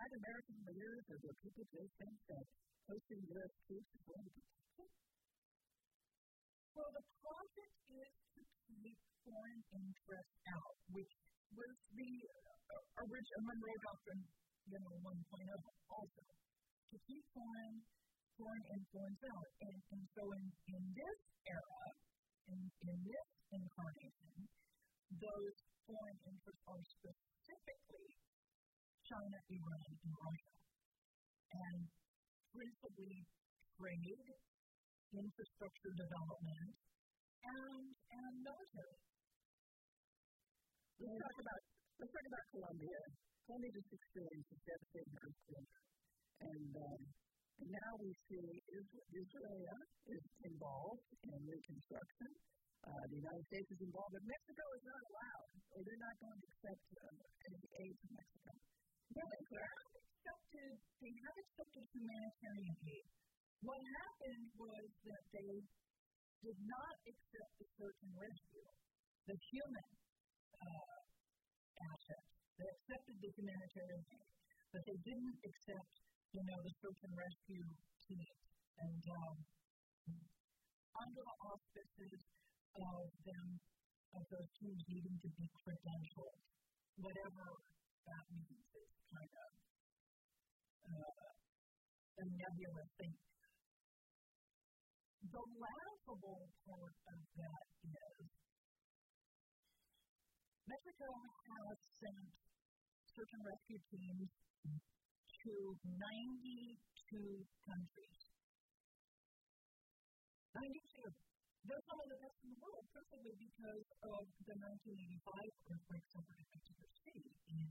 American leaders or the people who think that hosting U.S. troops is going to be difficult? Well, the project is to keep foreign interests out, which was the original Monroe Doctrine, 1.0 also, to keep foreign influence out. And so in this era, in this incarnation, those foreign interests are specifically China, Iran, and Russia, and principally trade, infrastructure development, and military. Let's talk about Colombia. Colombia just experienced a devastating earthquake, and now we see Israel is involved in reconstruction. The United States is involved, but Mexico is not allowed, or they're not going to accept any aid from Mexico. They have accepted humanitarian aid. What happened was that they did not accept the search and rescue, the human assets. They accepted the humanitarian aid, but they didn't accept, the search and rescue team. And under the auspices of those teams needing to be credentialed, whatever that means, is kind of a nebulous thing. The laughable part of that is Mexico has sent search and rescue teams to 92 countries. 92. They're some of the best in the world, principally because of the 1985 earthquake suffered in Mexico City in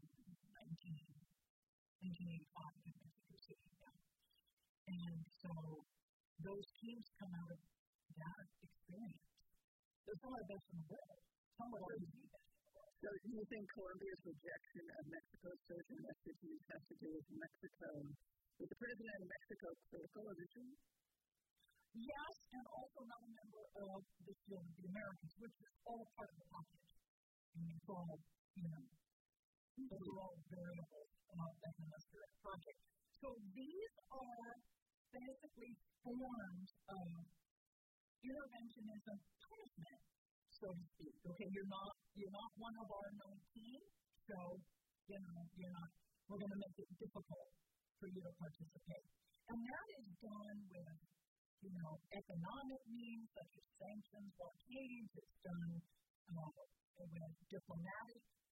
1985 in Mexico City. Yeah. And so those teams come out of that experience. They're some of the best in the world. Some would always be best in the world. So do you think Colombia's rejection of Mexico's search and rescue teams has to do with Mexico, with the president of Mexico critical of Israel? Yes, and also not a member of the Shield of the Americans, which is all part of the package. It's all, those are all variables of the Hemispheric Project. So these are basically forms of interventionism punishment, so to speak. Okay, you're not one of our 19, so we're going to make it difficult for you to participate. And that is done with economic means such as sanctions, blockades. It's done with diplomatic